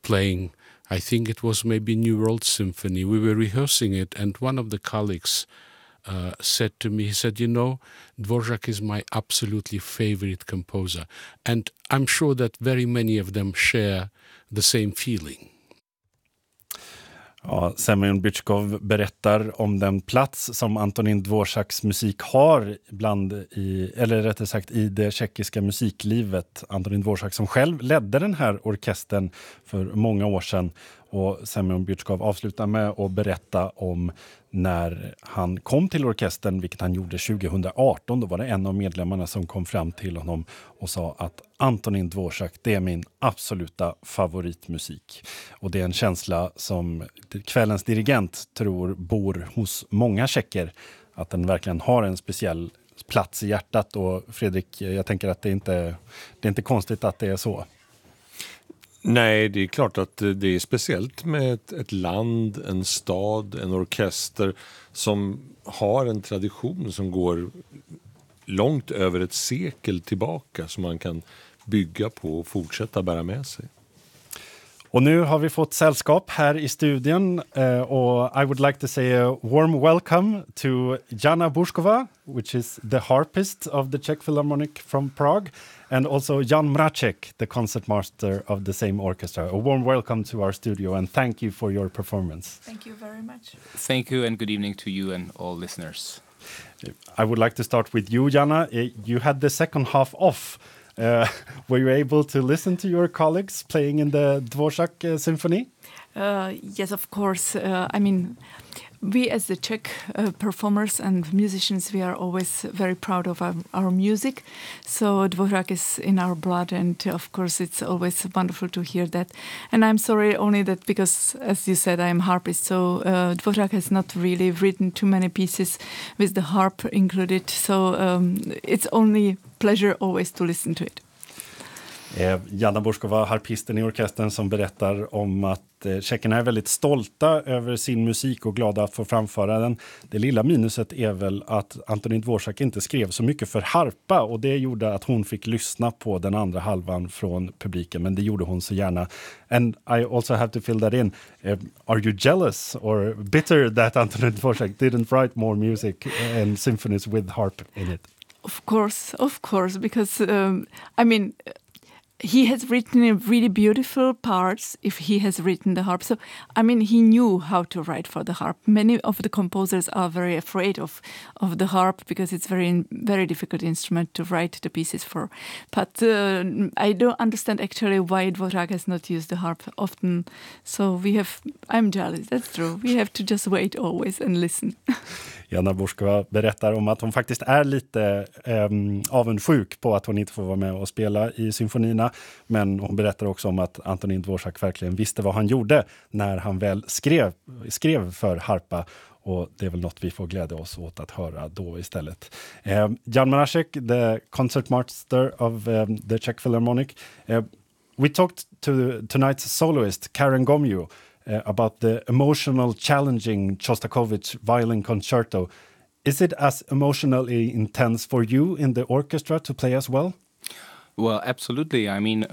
playing, I think it was maybe New World Symphony. We were rehearsing it, and one of the colleagues said to me, he said, Dvorak is my absolutely favorite composer. And I'm sure that very many of them share the same feeling. Ja, Semyon Bychkov berättar om den plats som Antonín Dvoraks musik har i det tjeckiska musiklivet. Antonín Dvorak som själv ledde den här orkestern för många år sedan. Och Semyon Bychkov avslutar med att berätta om när han kom till orkestern, vilket han gjorde 2018. Då var det en av medlemmarna som kom fram till honom och sa att Antonín Dvorak, det är min absoluta favoritmusik. Och det är en känsla som kvällens dirigent tror bor hos många tjecker. Att den verkligen har en speciell plats i hjärtat. Och Fredrik, jag tänker att det är inte konstigt att det är så. Nej, det är klart att det är speciellt med ett land, en stad, en orkester som har en tradition som går långt över ett sekel tillbaka som man kan bygga på och fortsätta bära med sig. Och nu har vi fått sällskap här i studion och I would like to say a warm welcome to Jana Bošková, which is the harpist of the Czech Philharmonic from Prague, and also Jan Mraček, the concertmaster of the same orchestra. A warm welcome to our studio and thank you for your performance. Thank you very much. Thank you and good evening to you and all listeners. I would like to start with you, Jana. You had the second half off. Were you able to listen to your colleagues playing in the Dvorak Symphony? Yes, of course. We as the Czech performers and musicians, we are always very proud of our music. So Dvorak is in our blood, and of course it's always wonderful to hear that. And I'm sorry only that because, as you said, I'm harpist, so Dvorak has not really written too many pieces with the harp included. So it's only pleasure always to listen to it. Jana Bošková, harpisten i orkestern, som berättar om att tjeckerna är väldigt stolta över sin musik och glada att få framföra den. Det lilla minuset är väl att Antonín Dvorak inte skrev så mycket för harpa, och det gjorde att hon fick lyssna på den andra halvan från publiken, men det gjorde hon så gärna. And I also have to fill that in. Are you jealous or bitter that Antonín Dvorak didn't write more music and symphonies with harp in it? Of course, because he has written really beautiful parts if he has written the harp. So, he knew how to write for the harp. Many of the composers are very afraid of the harp because it's very difficult instrument to write the pieces for. But I don't understand actually why Dvorak has not used the harp often. So I'm jealous, that's true. We have to just wait always and listen. Jana Bošková berättar om att hon faktiskt är lite avundsjuk på att hon inte får vara med och spela i symfonierna. Men hon berättar också om att Antonín Dvorak verkligen visste vad han gjorde när han väl skrev för harpa. Och det är väl något vi får glädja oss åt att höra då istället. Jan Mraček, the concertmaster of the Czech Philharmonic. We talked to tonight's soloist, Karen Gomju, about the emotional, challenging Shostakovich violin concerto. Is it as emotionally intense for you in the orchestra to play as well? Well, absolutely.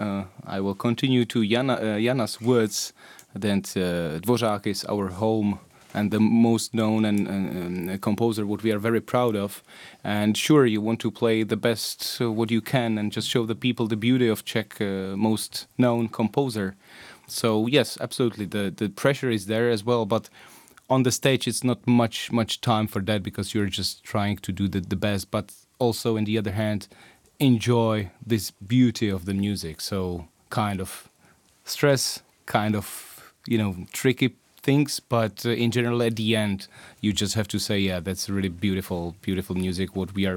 I will continue to Jana's words that Dvorak is our home and the most known and composer what we are very proud of. And sure, you want to play the best what you can and just show the people the beauty of Czech most known composer. So yes, absolutely. The pressure is there as well, but on the stage it's not much time for that because you're just trying to do the best, but also on the other hand enjoy this beauty of the music. So kind of stress, kind of tricky things, but in general at the end you just have to say, yeah, that's really beautiful music what we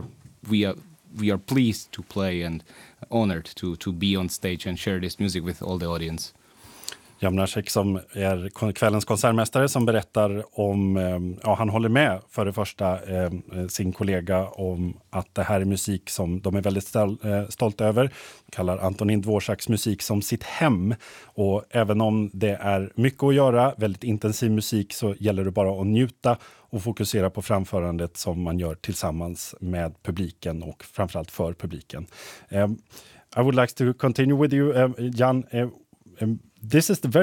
are pleased to play and honored to be on stage and share this music with all the audience. Jan Mraček som är kvällens konsertmästare som berättar om, han håller med för det första sin kollega om att det här är musik som de är väldigt stolta över. Kallar Antonín Dvoraks musik som sitt hem, och även om det är mycket att göra, väldigt intensiv musik, så gäller det bara att njuta och fokusera på framförandet som man gör tillsammans med publiken och framförallt för publiken. I would like to continue with you, Jan. This is the very